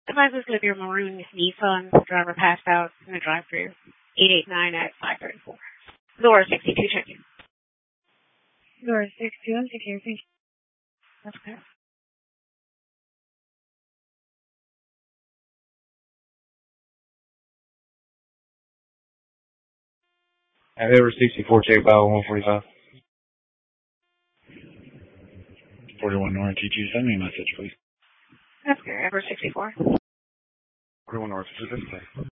Advise this could be a maroon Nissan. Driver passed out in the drive-thru. 889 at 534. Door 62 checking. Door 62, I'm checking. Thank you. That's okay. Ever 64, check by 145. 41 North, GG, send me a message, please. That's good. Ever 64. 41 North, is this place?